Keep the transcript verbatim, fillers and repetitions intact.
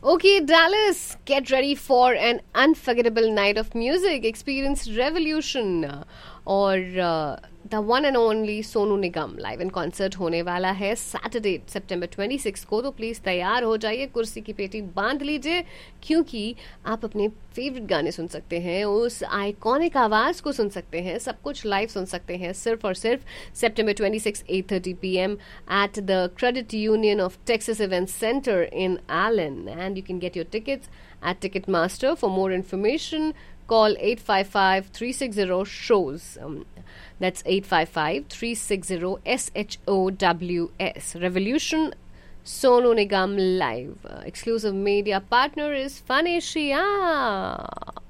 Okay, Dallas, get ready for an unforgettable night of music. Experience Revolution और the one and only Sonu Nigam live in concert होने वाला है Saturday सितंबर छब्बीस को. तो प्लीज़ तैयार हो जाइए, कुर्सी की पेटी बांध लीजिए, क्योंकि आप अपने फेवरेट गाने सुन सकते हैं, उस आइकॉनिक आवाज़ को सुन सकते हैं, सब कुछ लाइव सुन सकते हैं सिर्फ और सिर्फ सितंबर छब्बीस eight thirty P M at the credit union of Texas event centre in Elon. And you can get your tickets at Ticketmaster. For more information, call eight five five, three six zero, SHOWS. Um, that's eight five five, three six zero, S H O W S. Revolution, Sonu Nigam Live. Uh, exclusive media partner is Fun Asia.